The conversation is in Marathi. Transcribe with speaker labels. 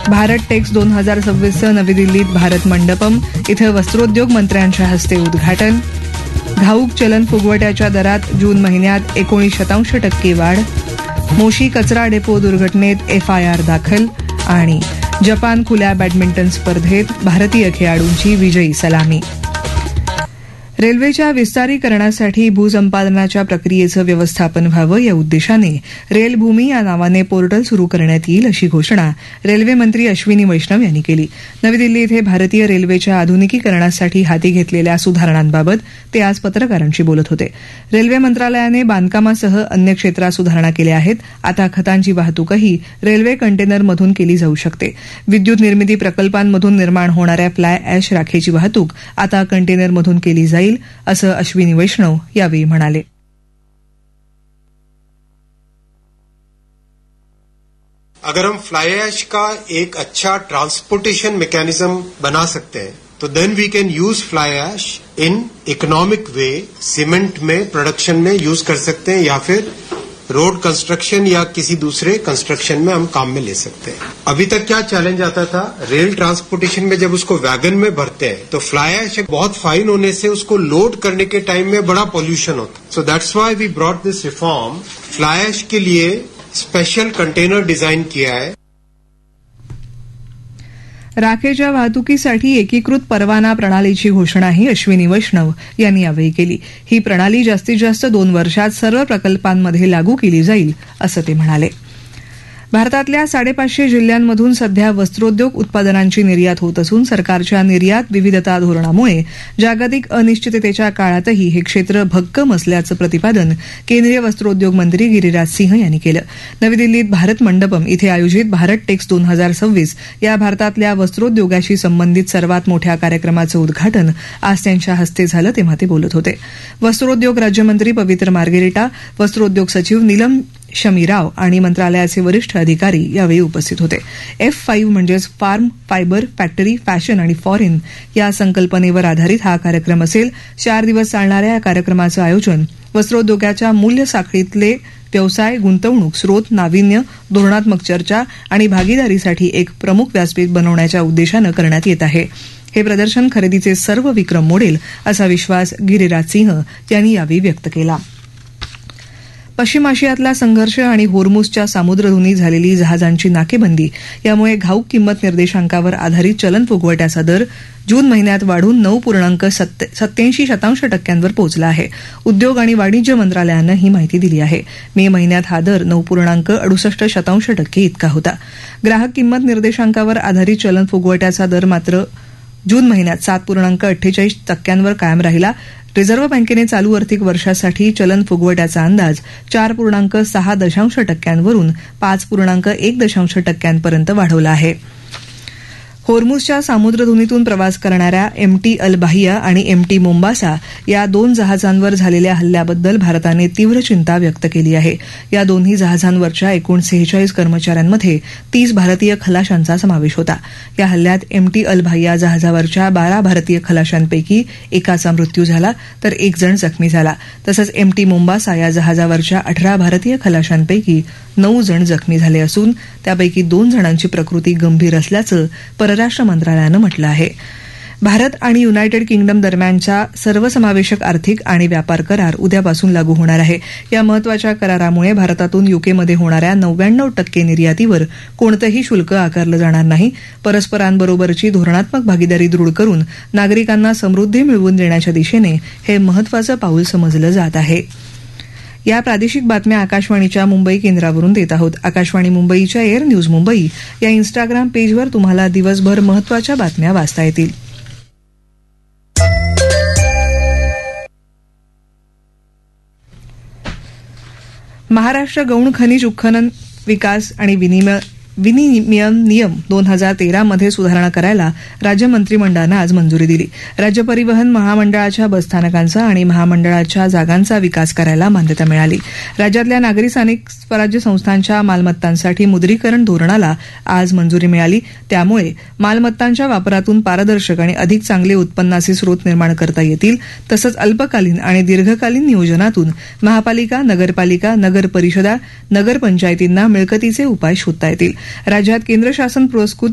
Speaker 1: भारत टेक्स 2026 नवी दिल्लीत भारत मंडपम इथं वस्त्रोद्योग मंत्र्यांच्या हस्ते उद्घाटन. घाऊक चलन फुगवट्याच्या दरात जून महिन्यात 19% वाढ. मोशी कचरा डेपो दुर्घटनेत FIR दाखल. आणि जपान खुल्या बॅडमिंटन स्पर्धेत भारतीय खेळाडूंची विजयी सलामी. रेल्वेच्या विस्तारीकरणासाठी भूसंपादनाच्या प्रक्रियेचं व्यवस्थापन व्हावं या उद्देशाने रेलभूमी या नावाने पोर्टल सुरू करण्यात येईल अशी घोषणा रेल्वे मंत्री अश्विनी वैष्णव यांनी केली. नवी दिल्ली इथे भारतीय रेल्वेच्या आधुनिकीकरणासाठी हाती घेतलेल्या सुधारणांबाबत ते आज पत्रकारांशी बोलत होते. रेल्वे मंत्रालयाने बांधकामासह अन्य क्षेत्रात सुधारणा केल्या आहेत. आता खतांची वाहतूकही रेल्वे कंटेनरमधून केली जाऊ शकते. विद्युत निर्मिती प्रकल्पांमधून निर्माण होणाऱ्या फ्लाय अॅश राखेची वाहतूक आता कंटेनरमधून केली जाईल असं अश्विनी वैष्णव यावेळी म्हणाले.
Speaker 2: अगर हम फ्लाई ऐश का एक अच्छा ट्रांसपोर्टेशन मैकेनिज्म बना सकते हैं तो then we can use fly ash in economic way. Cement में प्रोडक्शन में यूज कर सकते हैं या फिर रोड कंस्ट्रक्शन या किसी दूसरे कंस्ट्रक्शन में हम काम में ले सकते हैं. अभी तक क्या चैलेंज आता था, रेल ट्रांसपोर्टेशन में जब उसको वैगन में भरते हैं तो फ्लाई ऐश बहुत फाइन होने से उसको लोड करने के टाइम में बड़ा पॉल्यूशन होता है. सो दैट्स व्हाई we brought this reform. Fly ash के लिए स्पेशल कंटेनर डिजाइन किया है.
Speaker 1: राखेच्या वाहतुकीसाठी एकीकृत परवाना प्रणालीची घोषणाही अश्विनी वैष्णव यांनी यावेळी केली. ही प्रणाली जास्तीत जास्त 2 वर्षात सर्व प्रकल्पांमध्ये लागू केली जाईल असं ते म्हणाले. भारतातल्या 550 जिल्ह्यांमधून सध्या वस्त्रोद्योग उत्पादनांची निर्यात होत असून सरकारच्या निर्यात विविधता धोरणामुळे जागतिक अनिश्चिततेच्या काळातही हे क्षेत्र भक्कम असल्याचं प्रतिपादन केंद्रीय वस्त्रोद्योग मंत्री गिरिराज सिंह यांनी केलं. नवी दिल्लीत भारत मंडपम इथे आयोजित भारत टेक्स 2026 या भारतातल्या वस्त्रोद्योगाशी संबंधित सर्वात मोठ्या कार्यक्रमाचं उद्घाटन आज त्यांच्या हस्ते झालं तेव्हा ते बोलत होते. वस्त्रोद्योग राज्यमंत्री पवित्र मार्गेरिटा, वस्त्रोद्योग सचिव नीलम शमी राव आणि मंत्रालयाचे वरिष्ठ अधिकारी यावेळी उपस्थित होते. F5 म्हणजेच फार्म, फायबर, फॅक्टरी, फॅशन आणि फॉरेन या संकल्पनेवर आधारित हा कार्यक्रम असेल. 4 दिवस चालणाऱ्या या कार्यक्रमाचं आयोजन वस्त्रोद्योगाच्या मूल्य साखळीतले व्यवसाय, गुंतवणूक, स्रोत, नाविन्य, धोरणात्मक चर्चा आणि भागीदारीसाठी एक प्रमुख व्यासपीठ बनवण्याच्या उद्देशानं करण्यात येत आहे. हे प्रदर्शन खरेदीचे सर्व विक्रम मोडेल असा विश्वास गिरिराज सिंह यांनी यावेळी व्यक्त केला. पश्चिम आशियातला संघर्ष आणि होर्मुझच्या सामुद्रधुनीत झालेली जहाजांची नाकेबंदी यामुळे घाऊक किंमत निर्देशांकावर आधारित चलन फुगवट्याचा दर जून महिन्यात वाढून 9.87% पोहोचला आहे. उद्योग आणि वाणिज्य मंत्रालयानं ही माहिती दिली आहे. मे महिन्यात हा दर 9.68% इतका होता. ग्राहक किंमत निर्देशांकावर आधारित चलन फुगवट्याचा दर मात्र जून महिन्यात 7.48% कायम राहिला. रिझर्व्ह बँकेने चालू आर्थिक वर्षासाठी चलन फुगवट्याचा अंदाज 4.6% वरून 5.1% वाढवला आहे. होर्मुझच्या सामुद्रधुनीतून प्रवास करणाऱ्या MT अल बाहिया आणि MT मोम्बासा या 2 जहाजांवर झालेल्या हल्ल्याबद्दल भारताने तीव्र चिंता व्यक्त केली आहे. या दोन्ही जहाजांवरच्या एकूण 46 कर्मचाऱ्यांमध्ये 30 भारतीय खलाशांचा समावेश होता. या हल्ल्यात MT अल बाहिया जहाजावरच्या 12 भारतीय खलाशांपैकी एकाचा मृत्यू झाला तर 1 जण जखमी झाला. तसंच MT मोम्बासा या जहाजावरच्या 18 भारतीय खलाशांपैकी 9 जण जखमी झाले असून त्यापैकी 2 जणांची प्रकृती गंभीर असल्याचं परराष्ट्र मंत्रालयानं म्हटलं आहे. भारत आणि युनायटेड किंगडम दरम्यानचा सर्वसमावेशक आर्थिक आणि व्यापार करार उद्यापासून लागू होणार आहे. या महत्वाच्या करारामुळे भारतातून युकेमध्ये होणाऱ्या 99% निर्यातीवर कोणतंही शुल्क आकारलं जाणार नाही. परस्परांबरोबरची धोरणात्मक भागीदारी दृढ करून नागरिकांना समृद्धी मिळवून देण्याच्या दिशेने हे महत्वाचं पाऊल समजलं जात आहे. या प्रादेशिक बातम्या आकाशवाणीच्या मुंबई केंद्रावरून देत आहोत. आकाशवाणी मुंबईच्या एअर न्यूज मुंबई या इन्स्टाग्राम पेजवर तुम्हाला दिवसभर महत्वाच्या बातम्या वाचता येतील. महाराष्ट्र गौण खनिज उत्खनन विकास आणि विनिमय नियम 2013 मध्ये सुधारणा करायला राज्य मंत्रिमंडळानं आज मंजुरी दिली. राज्य परिवहन महामंडळाच्या बसस्थानकांचा आणि महामंडळाच्या जागांचा विकास करायला मान्यता मिळाली. राज्यातल्या नागरी स्थानिक स्वराज्य संस्थांच्या मालमत्तांसाठी मुद्रीकरण धोरणाला आज मंजुरी मिळाली. त्यामुळे मालमत्तांच्या वापरातून पारदर्शक आणि अधिक चांगले उत्पन्नाचे स्रोत निर्माण करता येतील. तसंच अल्पकालीन आणि दीर्घकालीन नियोजनातून महापालिका, नगरपालिका, नगर परिषदा, नगरपंचायतींना मिळकतीचे उपाय शोधता येतील. राज्यात केंद्र शासन पुरस्कृत